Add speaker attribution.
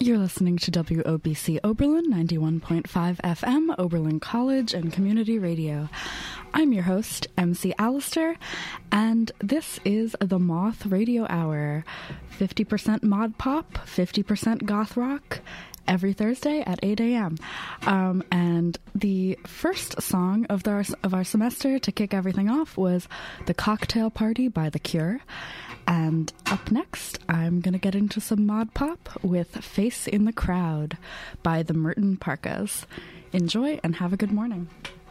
Speaker 1: You're listening to WOBC Oberlin 91.5 FM, Oberlin College and Community Radio. I'm your host, MC Alistair, and this is the Moth Radio Hour. 50% mod pop, 50% goth rock, every Thursday at 8 a.m. And the first song of our semester to kick everything off was The Cocktail Party by The Cure. And up next, I'm going to get into some mod pop with Face in the Crowd by the Merton Parkas. Enjoy and have a good morning.